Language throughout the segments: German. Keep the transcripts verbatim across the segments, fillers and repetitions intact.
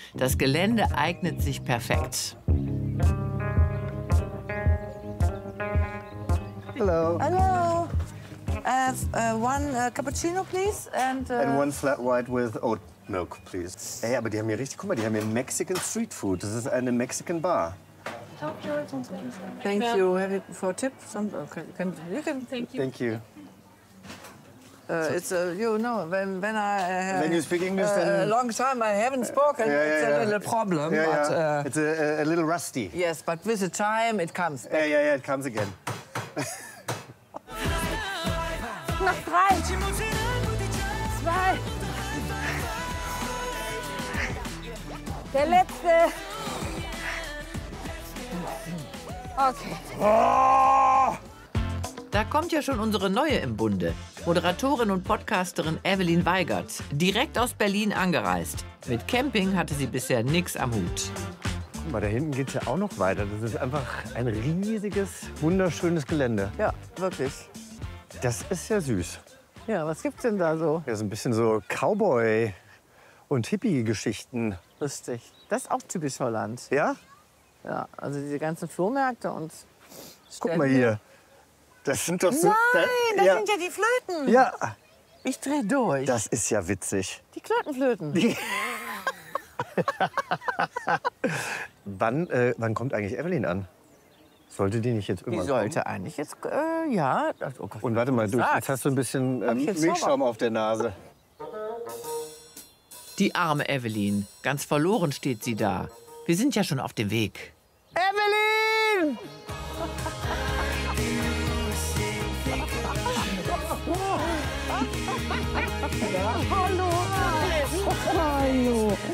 Das Gelände eignet sich perfekt. Hello. Hello. Uh, uh, one uh, cappuccino, please, and, uh... And one flat white with oat milk, please. Ey, aber die haben hier richtig, guck mal, die haben hier Mexican Street Food. Das ist eine Mexican Bar. Thank you. Have it for tip? Some, okay. Can, you can... Thank you. Thank you. Uh, it's, uh, you know, when, when I... Uh, when you speak English, uh, then... A long time I haven't spoken, yeah, yeah, it's yeah. a little problem. Yeah, but, yeah. uh, It's a, a little rusty. Yes, but with the time it comes back. Yeah, yeah, yeah, it comes again. Noch drei. Zwei. Der letzte. Okay. Oh! Da kommt ja schon unsere Neue im Bunde. Moderatorin und Podcasterin Evelyn Weigert. Direkt aus Berlin angereist. Mit Camping hatte sie bisher nichts am Hut. Guck mal, da hinten geht es ja auch noch weiter. Das ist einfach ein riesiges, wunderschönes Gelände. Ja, wirklich. Das ist ja süß. Ja, was gibt's denn da so? Ja, so ein bisschen so Cowboy- und Hippie-Geschichten. Lustig. Das ist auch typisch Holland. Ja? Ja, also diese ganzen Flohmärkte und... Guck mal hier. Das sind doch so... Nein, das ja. sind ja die Flöten. Ja. Ich dreh durch. Das ist ja witzig. Die Klötenflöten. Die wann, äh, wann kommt eigentlich Evelyn an? Sollte die nicht jetzt Die irgendwann sollte kommen? eigentlich jetzt, äh, ja. Das, oh Gott, Und warte mal, du, sagst. jetzt hast du ein bisschen Hab ähm, ich jetzt Milchschaum auf der Nase. Die arme Evelyn. Ganz verloren steht sie da. Wir sind ja schon auf dem Weg. Evelyn! Hallo. Hallo.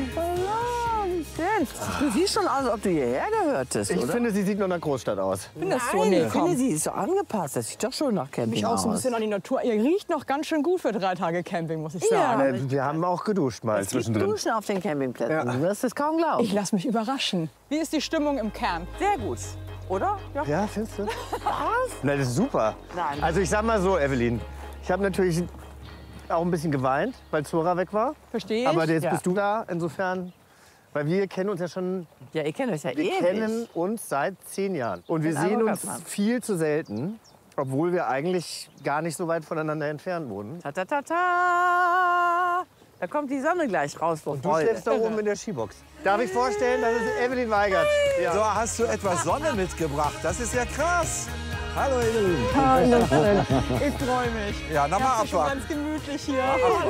Du siehst schon aus, als ob du hierher gehörtest, Ich oder? finde, sie sieht noch nach Großstadt aus. Ich finde das so Nein, nee, ich finde, sie ist so angepasst. Das sieht doch schon nach Camping mich auch so ein aus. bisschen an die Natur. Ihr riecht noch ganz schön gut für drei Tage Camping, muss ich Ja. sagen. Äh, Wir haben auch geduscht mal Es gibt zwischendrin. Duschen auf den Campingplätzen. Ja. Du wirst es kaum glauben. Ich lasse mich überraschen. Wie ist die Stimmung im Camp? Sehr gut, oder? Ja. Ja, findest du? Nein, das ist super. Nein. Also ich sag mal so, Evelyn, ich habe natürlich auch ein bisschen geweint, weil Zora weg war. Verstehe ich? Aber jetzt Ja. bist du da, insofern, weil wir kennen uns ja schon, Ja, ihr kennt euch ja wir ewig. kennen uns seit zehn Jahren. Und wir Das sehen aber uns ganz viel zu selten, obwohl wir eigentlich gar nicht so weit voneinander entfernt wohnen. Ta, ta, ta, ta. Da kommt die Sonne gleich raus vor Du Freude. schläfst da oben in der Skibox. Darf ich vorstellen, das ist Evelyn Weigert. Ja. So, hast du etwas Sonne mitgebracht? Das ist ja krass. Hallo Evelyn. Hallo, ich freue mich. Ja, nochmal Herzlich schon abwarten. ganz gemütlich hier.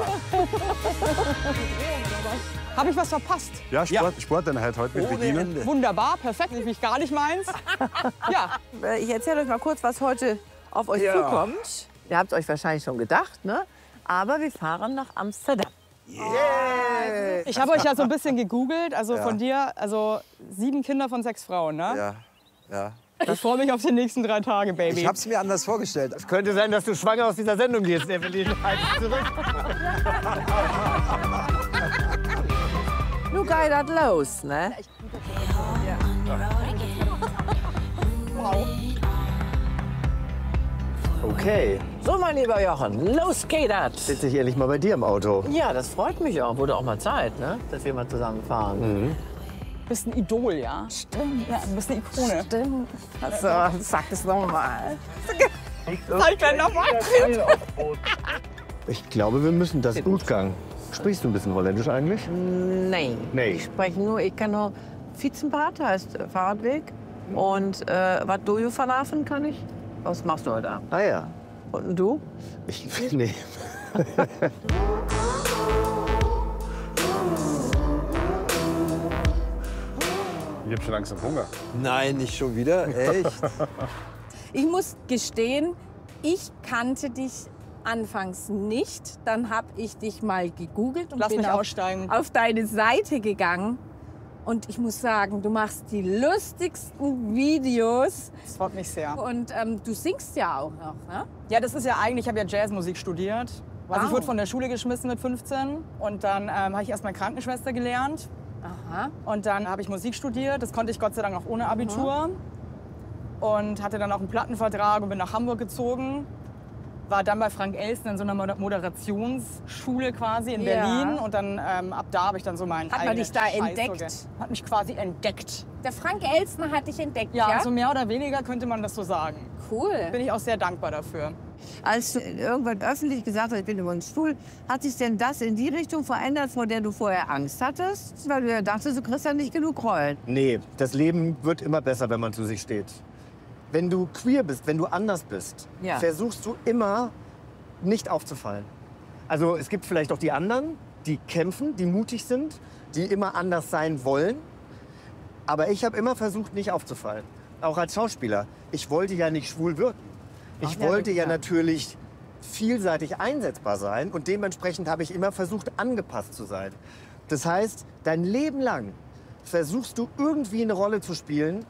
Habe ich was verpasst? Ja, Sport, Sport dann halt heute mit Ohne Regine. Ende. Wunderbar, perfekt, nämlich gar nicht meins. Ja, Ich erzähle euch mal kurz, was heute auf euch Ja. zukommt. Ihr habt euch wahrscheinlich schon gedacht, ne? Aber wir fahren nach Amsterdam. ich habe euch ja so ein bisschen gegoogelt. Also von dir, also sieben Kinder von sechs Frauen, ne? Ja, ja. Ich freue mich auf die nächsten drei Tage, Baby. Ich hab's mir anders vorgestellt. Es könnte sein, dass du schwanger aus dieser Sendung gehst, Evelyn. Halt zurück. Nu geht das los, ne? Okay, So, mein lieber Jochen, los geht das. sitze ich endlich mal bei dir im Auto. Ja, das freut mich auch. Wurde auch mal Zeit, ne? Dass wir mal zusammen fahren. Mhm. Du bist ein Idol, ja? Stimmt. Ja, du bist eine Ikone. Stimmt. Also, sag das noch mal. Zeig gleich noch mal. Ich glaube, wir müssen das Blutgang. Sprichst du ein bisschen Holländisch eigentlich? Nein. Nee. Ich spreche nur, ich kann nur Fietsenpad, heißt äh, Fahrradweg. Und äh, was du hier verlaufen kann ich? Was machst du heute Abend? Ah ja. Und du? Ich, nee. Ich hab schon langsam Hunger. Nein, nicht schon wieder. Echt? Ich muss gestehen, ich kannte dich anfangs nicht. Dann habe ich dich mal gegoogelt und Lass bin mich auf, aussteigen. auf deine Seite gegangen. Und ich muss sagen, du machst die lustigsten Videos. Das freut mich sehr. Und ähm, du singst ja auch noch, ne? Ja, das ist ja eigentlich, ich habe ja Jazzmusik studiert. Also ich Wow. wurde von der Schule geschmissen mit fünfzehn. Und dann ähm, habe ich erst mal Krankenschwester gelernt. Aha. Und dann habe ich Musik studiert. Das konnte ich Gott sei Dank auch ohne Abitur. Und hatte dann auch einen Plattenvertrag und bin nach Hamburg gezogen. war dann bei Frank Elstner in so einer Moder- Moderationsschule quasi in Ja. Berlin. Und dann ähm, ab da habe ich dann so meinen Hat man eigenen dich da Scheiß so entdeckt? ge- Hat mich quasi entdeckt. Der Frank Elstner hat dich entdeckt, Ja, ja? also mehr oder weniger könnte man das so sagen. Cool. Bin ich auch sehr dankbar dafür. Als du irgendwann öffentlich gesagt hast, ich bin über den Stuhl, hat sich denn das in die Richtung verändert, vor der du vorher Angst hattest? Weil du ja dachtest, du kriegst ja nicht genug Rollen. Nee, das Leben wird immer besser, wenn man zu sich steht. Wenn du queer bist, wenn du anders bist, Ja. versuchst du immer nicht aufzufallen. Also es gibt vielleicht auch die anderen, die kämpfen, die mutig sind, die immer anders sein wollen. Aber ich habe immer versucht, nicht aufzufallen. Auch als Schauspieler. Ich wollte ja nicht schwul wirken. Ich ja, wollte ja klar. natürlich vielseitig einsetzbar sein und dementsprechend habe ich immer versucht, angepasst zu sein. Das heißt, dein Leben lang versuchst du irgendwie eine Rolle zu spielen,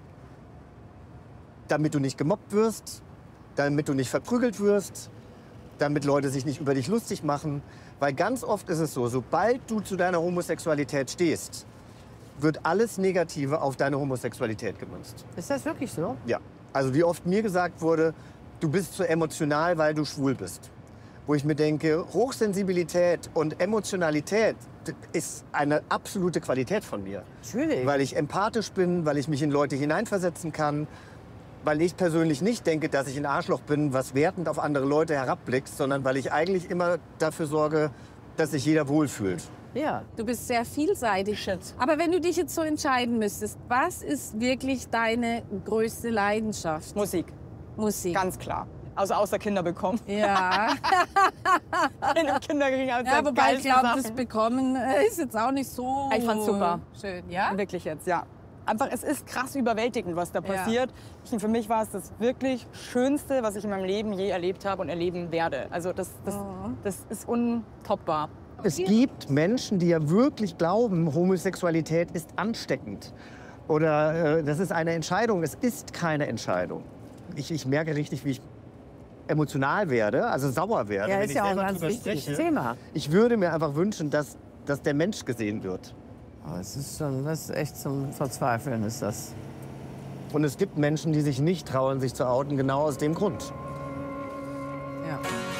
damit du nicht gemobbt wirst, damit du nicht verprügelt wirst, damit Leute sich nicht über dich lustig machen. Weil ganz oft ist es so, sobald du zu deiner Homosexualität stehst, wird alles Negative auf deine Homosexualität gemünzt. Ist das wirklich so? Ja. Also wie oft mir gesagt wurde, du bist zu emotional, weil du schwul bist. Wo ich mir denke, Hochsensibilität und Emotionalität das ist eine absolute Qualität von mir. Natürlich. Weil ich empathisch bin, weil ich mich in Leute hineinversetzen kann. Weil ich persönlich nicht denke, dass ich ein Arschloch bin, was wertend auf andere Leute herabblickt, sondern weil ich eigentlich immer dafür sorge, dass sich jeder wohlfühlt. Ja. Du bist sehr vielseitig. Aber wenn du dich jetzt so entscheiden müsstest, was ist wirklich deine größte Leidenschaft? Musik, Musik. ganz klar. Also außer Kinder bekommen. Ja. In dem Kinderkrieg als Ja, wobei ich glaube, das Sachen. bekommen äh, ist jetzt auch nicht so Ich fand's super. schön. Ja? Wirklich jetzt, ja. Einfach, es ist krass überwältigend, was da passiert. Ich, für mich war es das wirklich Schönste, was ich in meinem Leben je erlebt habe und erleben werde. Also das, das, das ist untoppbar. Es gibt Menschen, die ja wirklich glauben, Homosexualität ist ansteckend. Oder äh, das ist eine Entscheidung. Es ist keine Entscheidung. Ich, ich merke richtig, wie ich emotional werde, also sauer werde. Ja, wenn ist ich ja auch ein selber ganz drüber wichtiges spreche. Thema. Ich würde mir einfach wünschen, dass, dass der Mensch gesehen wird. Aber es ist schon, das ist echt zum Verzweifeln, ist das. Und es gibt Menschen, die sich nicht trauen, sich zu outen, genau aus dem Grund. Ja.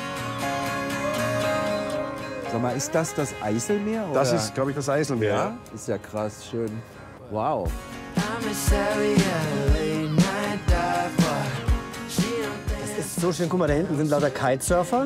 Sag mal, ist das das Eiselmeer? Das oder? ist, glaube ich, das Eiselmeer. Ja, ist ja krass, schön. Wow. Es ist so schön, guck mal, da hinten sind lauter Kitesurfer.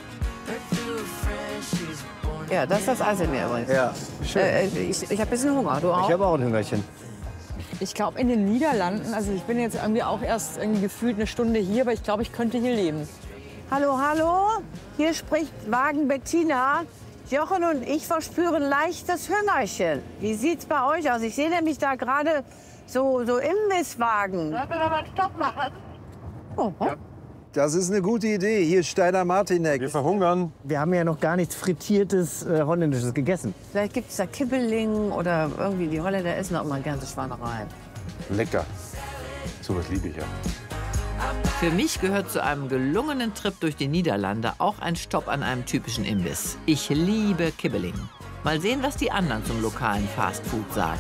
Ja, das ist das Eiselmeer übrigens. Ja, schön. Äh, ich ich habe ein bisschen Hunger. Du auch? Ich habe auch ein Hüngerchen. Ich glaube, in den Niederlanden, also ich bin jetzt irgendwie auch erst irgendwie gefühlt eine Stunde hier, aber ich glaube, ich könnte hier leben. Hallo, hallo. Hier spricht Wagen Bettina. Jochen und ich verspüren leichtes Hüngerchen. Wie sieht's bei euch aus? Ich sehe nämlich da gerade so, so Imbisswagen. Sollen wir da mal Stopp machen? Oh, Das ist eine gute Idee. Hier ist Steiner Martinek. Wir verhungern. Wir haben ja noch gar nichts Frittiertes äh, Holländisches gegessen. vielleicht gibt es da Kibbeling oder irgendwie, die Holländer essen auch immer gerne so Schweinereien. Lecker. So was liebe ich ja. Für mich gehört zu einem gelungenen Trip durch die Niederlande auch ein Stopp an einem typischen Imbiss. Ich liebe Kibbeling. Mal sehen, was die anderen zum lokalen Fastfood sagen.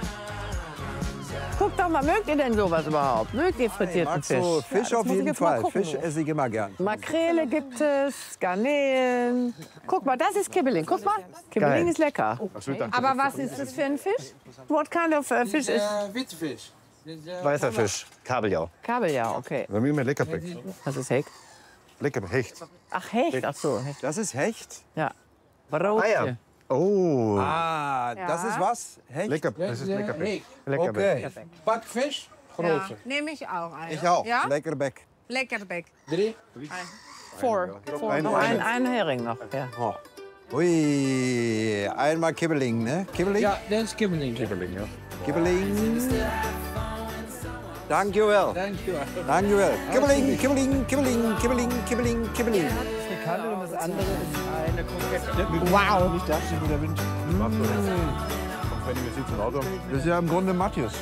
Guck doch mal, mögt ihr denn sowas überhaupt? Mögt ihr frittierten Magst du Fisch? Fisch das auf muss ich jeden jetzt mal Fall. gucken. Fisch esse ich immer gern. Makrele gibt es, Garnelen. Guck mal, das ist Kibbeling. Guck mal, Kibbeling Geil. ist lecker. Aber was ist das für ein Fisch? What kind of uh, fish is Witfisch. Weißer Fisch, Kabeljau. Kabeljau? Okay. Wir haben immer Leckerbeck. Was ist Heck? Lecker Hecht. Ach, Hecht. Ach so, Hecht. Das ist Hecht? Ja. Brot. Ah ja. Oh, Ah, das ist was? Hecht? Lecker, das ist Leckerbeck. Okay. Backfisch, grote. Nehme ich auch ein. Ich auch. Ja? Leckerbeck. Leckerbeck. Drie. Four. Four. ein, Noch ein, ein Hering noch. Ja. Ui, einmal Kibbeling, ne? Kibbeling? Ja, dat is kibbeling. Kibbeling, ja. Kibbeling. Dankjewel. Dankjewel. Dankjewel. Kibbeling, Kibbeling, Kibbeling, Kibbeling, Kibbeling, Kibbeling. das andere ist eine komplette... Wow. Nicht da, wo der Wind. Wenn wir sitzen Auto. Das ist ja im Grunde Matthias.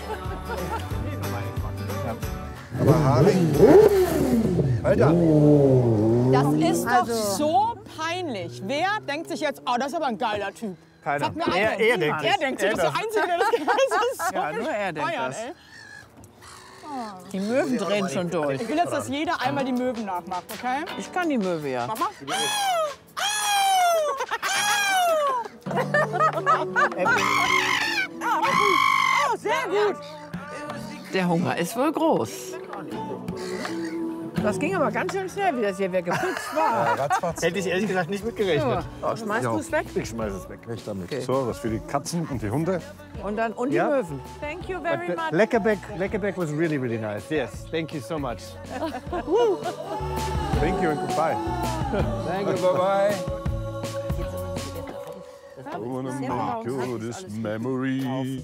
Aber Haring. Alter. Das ist doch Also- so peinlich. Wer denkt sich jetzt, oh, das ist aber ein geiler Typ? Keiner. Sag mir einer. Er, er denkt Er das. denkt Er sich, das ist der Einzige, der das kennt. Das ist so Ja, nur er denkt bescheuert, das. ey. Die Möwen drehen schon durch. Ich will jetzt, dass jeder einmal die Möwen nachmacht, okay? Ich kann die Möwe, ja. Mach mal. Oh, sehr gut. Der Hunger ist wohl groß. Das ging aber ganz schön schnell, wie das hier weggeputzt war. Ja, ratzfatz. Hätte ich ehrlich gesagt nicht mitgerechnet. Oh, schmeißt du es weg? Ich schmeiß es weg. Recht damit. Okay. So, das für die Katzen und die Hunde. Und dann und die Ja. Möwen. Thank you But very the much. Leckerbeck, Leckerbeck was really, really nice. Yes, thank you so much. Thank you and goodbye. Thank you, bye-bye. I wanna make you this memory.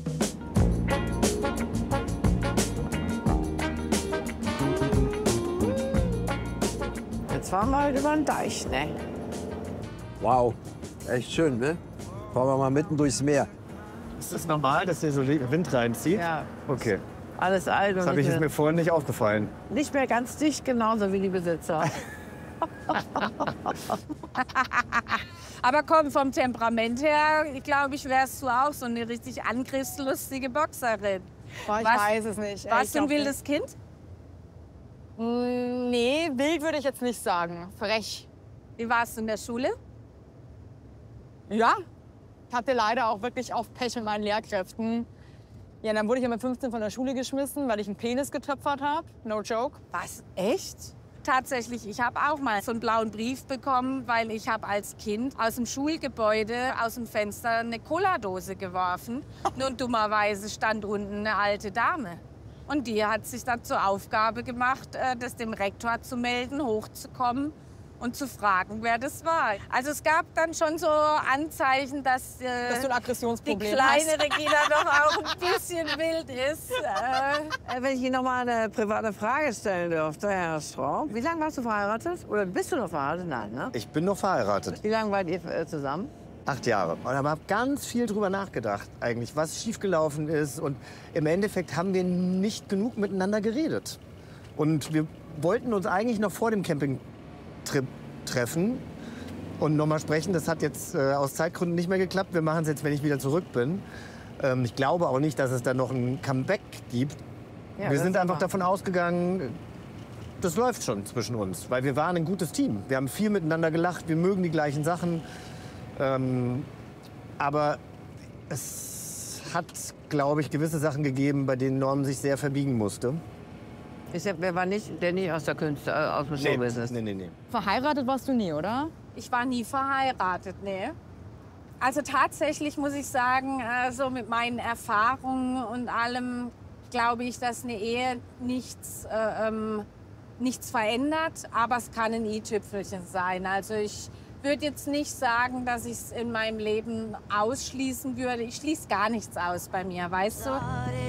Jetzt fahren wir halt über den Deich, ne? Wow, echt schön, ne? Fahren wir mal mitten durchs Meer. Ist das normal, dass hier so Wind reinzieht? Ja. Okay, Alles alt das und habe ich nicht ist mehr, mir vorhin nicht aufgefallen. nicht mehr ganz dicht, genauso wie die Besitzer. Aber komm, vom Temperament her, ich glaube, ich wärst du auch so eine richtig angriffslustige Boxerin. Boah, ich Was- weiß es nicht. Ey, Warst ich du ein glaub wildes Kind? nicht. Mm, Nee, wild würde ich jetzt nicht sagen. Frech. Wie warst du in der Schule? Ja. Ich hatte leider auch wirklich auf Pech mit meinen Lehrkräften. Ja, dann wurde ich ja mit fünfzehn von der Schule geschmissen, weil ich einen Penis getöpfert habe. No joke. Was? Echt? Tatsächlich, ich habe auch mal so einen blauen Brief bekommen, weil ich habe als Kind aus dem Schulgebäude aus dem Fenster eine Cola-Dose geworfen. Nun dummerweise stand unten eine alte Dame. Und die hat sich dann zur Aufgabe gemacht, äh, das dem Rektor zu melden, hochzukommen und zu fragen, wer das war. Also es gab dann schon so Anzeichen, dass, äh, Dass du ein die Aggressionsproblem kleine hast. Regina doch auch ein bisschen wild ist. Äh, Äh, Wenn ich Ihnen noch mal eine private Frage stellen dürfte, Herr Straub. Wie lange warst du verheiratet? Oder bist du noch verheiratet? Nein, ne? Ich bin noch verheiratet. Wie lange wart ihr äh, zusammen? Acht Jahre. Und habe ganz viel drüber nachgedacht, eigentlich, was schiefgelaufen ist. Und im Endeffekt haben wir nicht genug miteinander geredet. Und wir wollten uns eigentlich noch vor dem Campingtrip treffen und noch mal sprechen. Das hat jetzt äh, aus Zeitgründen nicht mehr geklappt. Wir machen es jetzt, wenn ich wieder zurück bin. Ähm, ich glaube auch nicht, dass es da noch ein Comeback gibt. Ja, wir das sind ist einfach aber- davon ausgegangen, das läuft schon zwischen uns. Weil wir waren ein gutes Team. Wir haben viel miteinander gelacht, wir mögen die gleichen Sachen. Ähm, aber es hat, glaube ich, gewisse Sachen gegeben, bei denen Norm sich sehr verbiegen musste. Ist ja, wer war nicht, der nicht aus der Künste, äh, aus dem Showbusiness? nee, nee, nee. Verheiratet warst du nie, oder? Ich war nie verheiratet, nee. Also tatsächlich muss ich sagen, äh, so mit meinen Erfahrungen und allem glaube ich, dass eine Ehe nichts, äh, ähm, nichts verändert, aber es kann ein i-Tüpfelchen sein. Also ich würde jetzt nicht sagen, dass ich es in meinem Leben ausschließen würde. Ich schließe gar nichts aus bei mir, weißt du?